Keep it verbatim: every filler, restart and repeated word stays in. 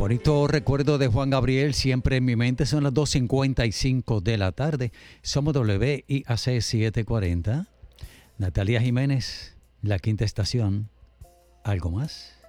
Bonito recuerdo de Juan Gabriel, siempre en mi mente. Son las dos cincuenta y cinco de la tarde. Somos W I A C setecientos cuarenta. Natalia Jiménez, La Quinta Estación. ¿Algo más?